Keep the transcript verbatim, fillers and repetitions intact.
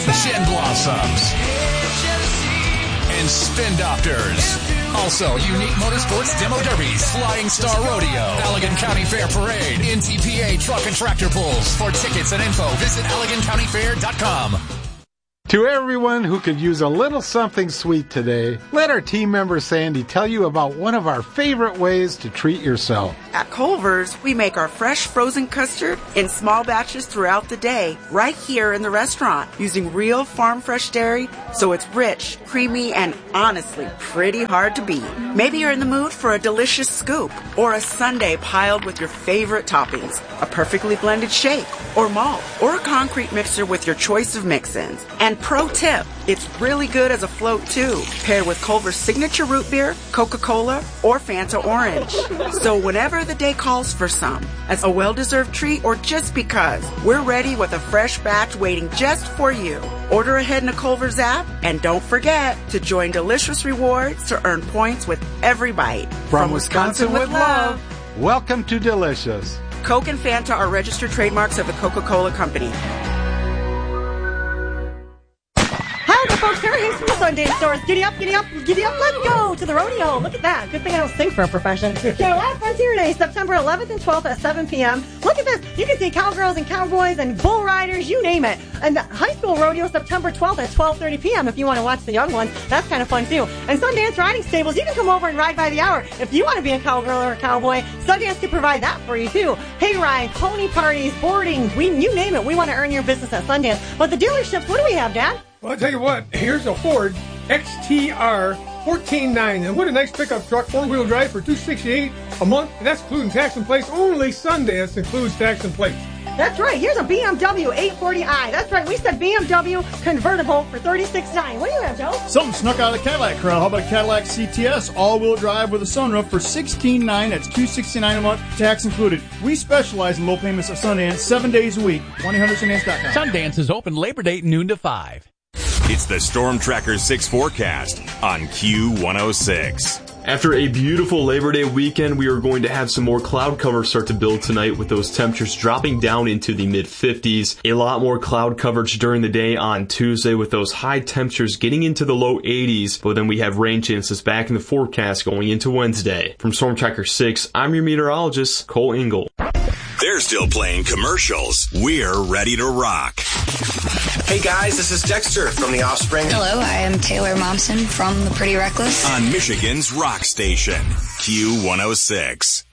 Shin Blossoms, and Spin Doctors. Also, Unique Motorsports Demo Derbies, Flying Star Rodeo, Allegan County Fair Parade, N T P A Truck and Tractor Pulls. For tickets and info, visit Allegan County Fair dot com. To everyone who could use a little something sweet today, let our team member Sandy tell you about one of our favorite ways to treat yourself. At Culver's, we make our fresh frozen custard in small batches throughout the day, right here in the restaurant, using real farm fresh dairy, so it's rich, creamy, and honestly pretty hard to beat. Maybe you're in the mood for a delicious scoop, or a sundae piled with your favorite toppings, a perfectly blended shake, or malt, or a concrete mixer with your choice of mix-ins. And pro tip, it's really good as a float too, paired with Culver's signature root beer, Coca-Cola, or Fanta Orange. So whenever the day calls for some, as a well-deserved treat or just because, we're ready with a fresh batch waiting just for you. Order ahead in the Culver's app, and don't forget to join Delicious Rewards to earn points with every bite. From, From Wisconsin, Wisconsin with love, welcome to Delicious. Coke and Fanta are registered trademarks of the Coca-Cola Company. Folks, Sarah Hayes from the Sundance Stores. Giddy up, giddy up, giddy up, let's go to the rodeo. Look at that. Good thing I don't sing for a profession. Carolina Frontier Day, September eleventh and twelfth at seven p.m. Look at this. You can see cowgirls and cowboys and bull riders, you name it. And the high school rodeo, September twelfth at twelve thirty p.m. if you want to watch the young ones. That's kind of fun, too. And Sundance Riding Stables, you can come over and ride by the hour. If you want to be a cowgirl or a cowboy, Sundance can provide that for you, too. Hay rides, pony parties, boarding, we, you name it. We want to earn your business at Sundance. But the dealerships, what do we have, Dad? Well, I'll tell you what, here's a Ford X T R fourteen nine, and what a nice pickup truck, four-wheel drive for two hundred sixty-eight dollars a month, and that's including tax and plates. Only Sundance includes tax and plates. That's right. Here's a B M W eight forty i. That's right. We said B M W convertible for thirty-six thousand nine hundred dollars. What do you have, Joe? Something snuck out of the Cadillac crowd. How about a Cadillac C T S all-wheel drive with a sunroof for sixteen thousand nine hundred dollars. That's two hundred sixty-nine dollars a month, tax included. We specialize in low payments at Sundance seven days a week. one eight hundred Sundance dot com. Sundance is open Labor Day noon to five. It's the Storm Tracker six forecast on Q one oh six. After a beautiful Labor Day weekend, we are going to have some more cloud cover start to build tonight with those temperatures dropping down into the mid fifties. A lot more cloud coverage during the day on Tuesday with those high temperatures getting into the low eighties, but then we have rain chances back in the forecast going into Wednesday. From Storm Tracker six, I'm your meteorologist, Cole Engel. They're still playing commercials. We're ready to rock. Hey guys, this is Dexter from The Offspring. Hello, I am Taylor Momsen from The Pretty Reckless. On Michigan's rock station, Q one oh six.